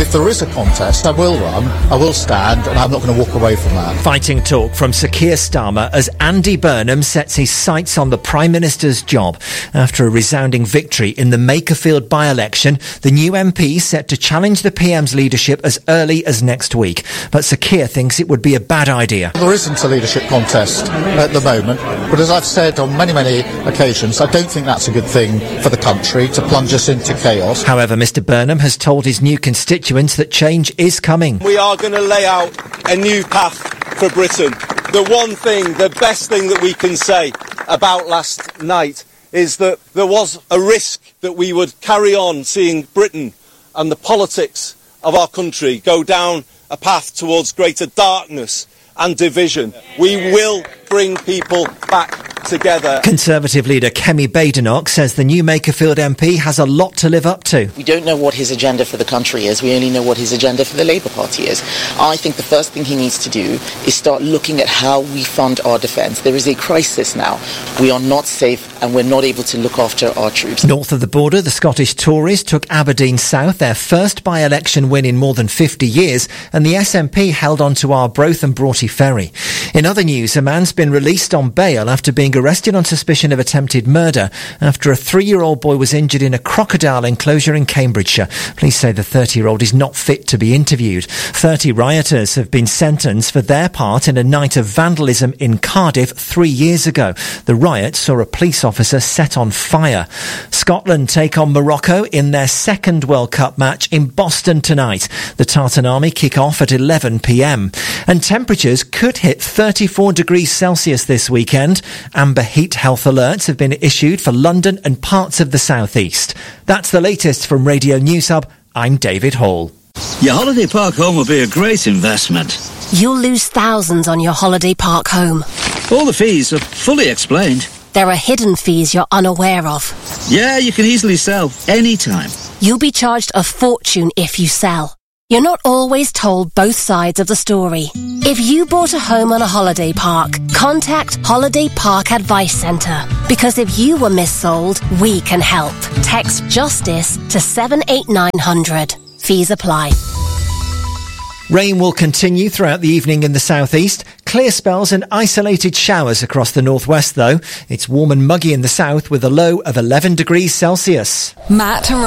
if there is a contest, I will run, I will stand, and I'm not going to walk away from that. Fighting talk from Sir Keir Starmer as Andy Burnham sets his sights on the Prime Minister's job. After a resounding victory in the Makerfield by-election, the new MP set to challenge the PM's leadership as early as next week. But Sir Keir thinks it would be a bad idea. There isn't a leadership contest at the moment, but as I've said on many, many occasions, I don't think that's a good thing for the country to plunge us into chaos. However, Mr Burnham has told his new constituents that change is coming. We are going to lay out a new path for Britain. The one thing, the best thing that we can say about last night is that there was a risk that we would carry on seeing Britain and the politics of our country go down a path towards greater darkness and division. We will bring people back together. Conservative leader Kemi Badenoch says the new Makerfield MP has a lot to live up to. We don't know what his agenda for the country is. We only know what his agenda for the Labour Party is. I think the first thing he needs to do is start looking at how we fund our defence. There is a crisis now. We are not safe and we're not able to look after our troops. North of the border, the Scottish Tories took Aberdeen South, their first by-election win in more than 50 years, and the SNP held on to Arbroath and Broughty Ferry. In other news, a man's been released on bail after being arrested on suspicion of attempted murder after a 3-year-old boy was injured in a crocodile enclosure in Cambridgeshire. Police say the 30-year-old is not fit to be interviewed. 30 rioters have been sentenced for their part in a night of vandalism in Cardiff 3 years ago. The riot saw a police officer set on fire. Scotland take on Morocco in their second World Cup match in Boston tonight. The Tartan Army kick off at 11 p.m. And temperatures could hit 34 degrees Celsius this weekend. Amber heat health alerts have been issued for London and parts of the southeast. That's the latest from Radio News Hub. I'm David Hall. Your holiday park home will be a great investment. You'll lose thousands on your holiday park home. All the fees are fully explained. There are hidden fees you're unaware of. Yeah, you can easily sell anytime. You'll be charged a fortune if you sell. You're not always told both sides of the story. If you bought a home on a holiday park, contact Holiday Park Advice Centre. Because if you were missold, we can help. Text JUSTICE to 78900. Fees apply. Rain will continue throughout the evening in the southeast. Clear spells and isolated showers across the northwest, though. It's warm and muggy in the south with a low of 11 degrees Celsius. Matt